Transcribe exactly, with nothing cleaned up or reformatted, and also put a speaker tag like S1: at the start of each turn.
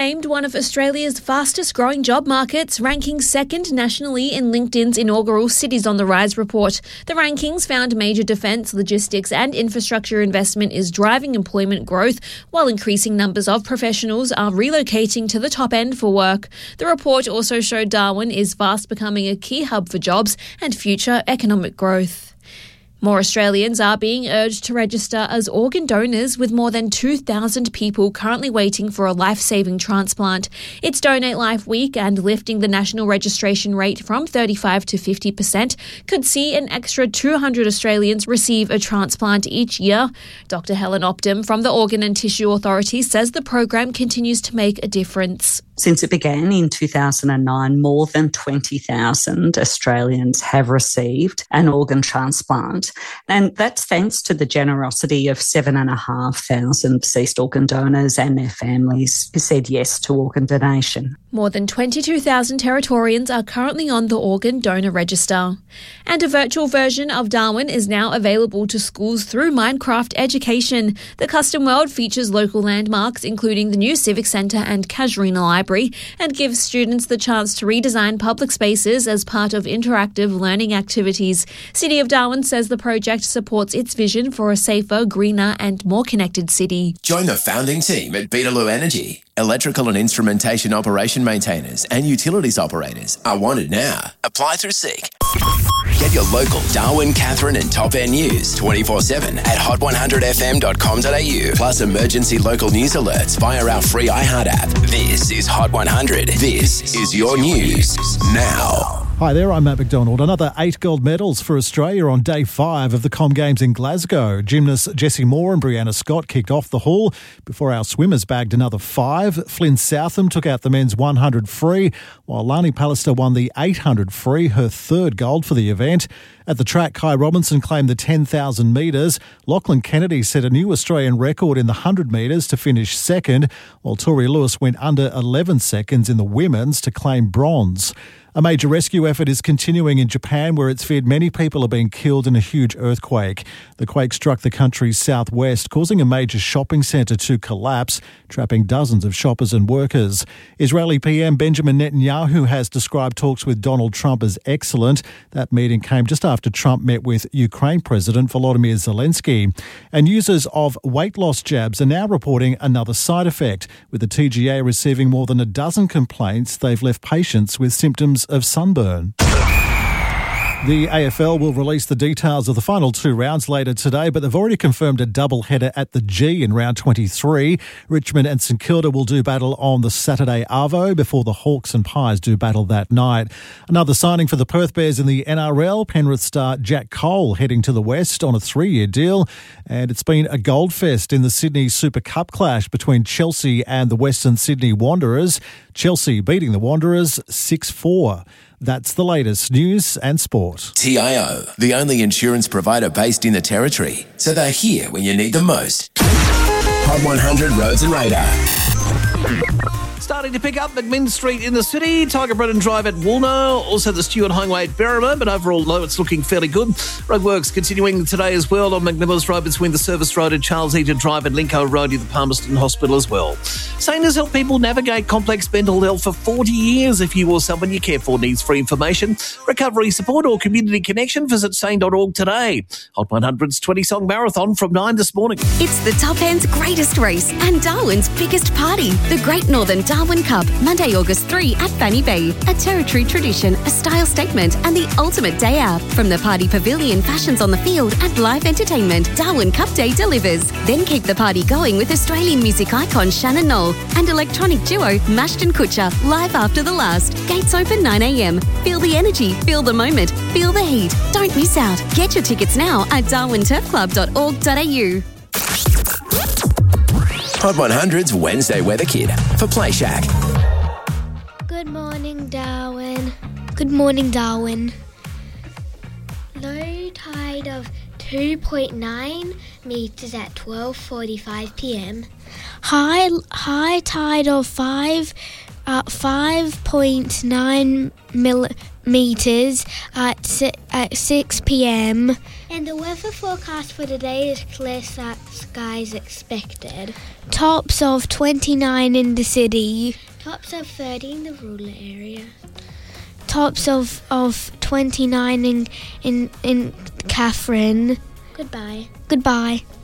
S1: Named one of Australia's fastest growing job markets, ranking second nationally in LinkedIn's inaugural Cities on the Rise report. The rankings found major defence, logistics and infrastructure investment is driving employment growth, while increasing numbers of professionals are relocating to the top end for work. The report also showed Darwin is fast becoming a key hub for jobs and future economic growth. More Australians are being urged to register as organ donors, with more than two thousand people currently waiting for a life-saving transplant. It's Donate Life Week, and lifting the national registration rate from thirty-five to fifty percent could see an extra two hundred Australians receive a transplant each year. Doctor Helen Opdam from the Organ and Tissue Authority says the program continues to make a difference.
S2: Since it began in two thousand nine, more than twenty thousand Australians have received an organ transplant. And that's thanks to the generosity of seven thousand five hundred deceased organ donors and their families who said yes to organ donation.
S1: More than twenty-two thousand Territorians are currently on the Organ Donor Register. And a virtual version of Darwin is now available to schools through Minecraft Education. The custom world features local landmarks, including the new Civic Centre and Casuarina Library, and gives students the chance to redesign public spaces as part of interactive learning activities. City of Darwin says the project supports its vision for a safer, greener and more connected city.
S3: Join the founding team at Beetaloo Energy. Electrical and instrumentation operation maintainers and utilities operators are wanted now. Apply through Seek. Get your local Darwin, Katherine and Top End news twenty-four seven at hot one hundred f m dot com dot a u. Plus emergency local news alerts via our free iHeart app. This is Hot one hundred. This is your news now.
S4: Hi there, I'm Matt McDonald. Another eight gold medals for Australia on day five of the Com Games in Glasgow. Gymnasts Jessie Moore and Brianna Scott kicked off the haul before our swimmers bagged another five. Flynn Southam took out the men's one hundred free, while Lani Pallister won the eight hundred free, her third gold for the event. At the track, Kai Robinson claimed the ten thousand metres. Lachlan Kennedy set a new Australian record in the one hundred metres to finish second, while Tori Lewis went under eleven seconds in the women's to claim bronze. A major rescue effort is continuing in Japan, where it's feared many people are being killed in a huge earthquake. The quake struck the country's southwest, causing a major shopping centre to collapse, trapping dozens of shoppers and workers. Israeli P M Benjamin Netanyahu has described talks with Donald Trump as excellent. That meeting came just after Trump met with Ukraine President Volodymyr Zelensky. And users of weight loss jabs are now reporting another side effect, with the T G A receiving more than a dozen complaints they've left patients with symptoms of sunburn. The A F L will release the details of the final two rounds later today, but they've already confirmed a double-header at the G in round twenty-three. Richmond and St Kilda will do battle on the Saturday Arvo before the Hawks and Pies do battle that night. Another signing for the Perth Bears in the N R L, Penrith star Jack Cole heading to the West on a three-year deal. And it's been a gold fest in the Sydney Super Cup clash between Chelsea and the Western Sydney Wanderers. Chelsea beating the Wanderers six four. That's the latest news and sport.
S3: T I O, the only insurance provider based in the Territory, so they're here when you need them most. Hot one hundred Roads and Radar.
S5: Starting to pick up McMinn Street in the city, Tiger Brennan Drive at Woolnow, also the Stewart Highway at Berrima, but overall, though, it's looking fairly good. Roadworks continuing today as well on McMillan's Road between the Service Road and Charles Eaton Drive and Lincoln Road near the Palmerston Hospital as well. Sane has helped people navigate complex mental health for forty years. If you or someone you care for needs free information, recovery support or community connection, visit sane dot org today. Hot one hundred's twenty-song marathon from nine this morning.
S6: It's the Top End's greatest race and Darwin's biggest party, the Great Northern Darwin Cup, Monday, August third at Fanny Bay. A Territory tradition, a style statement and the ultimate day out. From the party pavilion, fashions on the field and live entertainment, Darwin Cup Day delivers. Then keep the party going with Australian music icon Shannon Knoll and electronic duo Mashton Kutcher live after the last. Gates open nine a m. Feel the energy, feel the moment, feel the heat. Don't miss out. Get your tickets now at darwin turf club dot org dot a u.
S3: Hot one hundred's Wednesday Weather Kid for Play Shack.
S7: Good morning, Darwin. Good morning, Darwin. Low tide of two point nine metres at twelve forty-five p.m.
S8: High high tide of five uh, five point nine millimetres at si- at six p.m.
S7: And the weather forecast for today is clear skies expected.
S8: Tops of twenty-nine in the city.
S7: Tops of thirty in the rural area.
S8: Tops of, of twenty-nine in, in, in Catherine.
S7: Goodbye.
S8: Goodbye.